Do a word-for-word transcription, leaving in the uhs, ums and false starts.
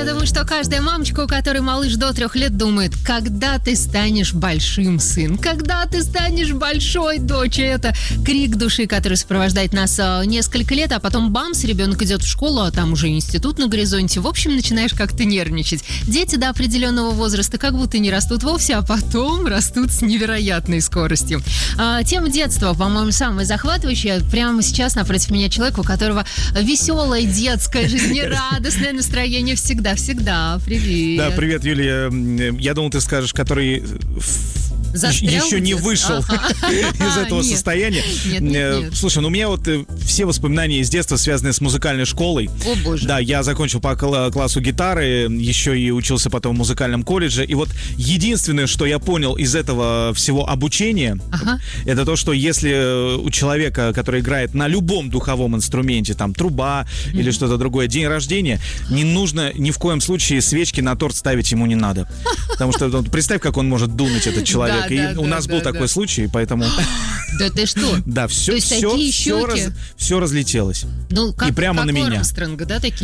Я думаю, что каждая мамочка, у которой малыш до трех лет, думает, когда ты станешь большим, сын, когда ты станешь большой, дочь. Это крик души, который сопровождает нас несколько лет, а потом бамс, ребенок идет в школу, а там уже институт на горизонте. В общем, начинаешь как-то нервничать. Дети до определенного возраста как будто не растут вовсе, а потом растут с невероятной скоростью. А, тема детства, по-моему, самая захватывающая. Прямо сейчас напротив меня человек, у которого веселое, детское, жизнерадостное настроение всегда-всегда. Привет. Да, привет, Юлия. Я думал, ты скажешь, который Застрял еще не где-то? вышел Ага. из этого Нет. состояния. Нет, нет, нет. Слушай, ну у меня вот э, все воспоминания из детства связаны с музыкальной школой. О, боже. Да, я закончил по кла- классу гитары, еще и учился потом в музыкальном колледже. И вот единственное, что я понял из этого всего обучения, Ага. это то, что если у человека, который играет на любом духовом инструменте, там труба mm-hmm. или что-то другое, день рождения, не нужно ни в коем случае свечки на торт ставить ему не надо. Потому что ну, представь, как он может дунуть, этот человек. Да, и да, у да, нас да, был да. такой случай, поэтому... Да ты что? Да, все, То есть все, такие все, щеки? раз- все разлетелось. Ну, как, И прямо как на у меня. Армстронга, да, такие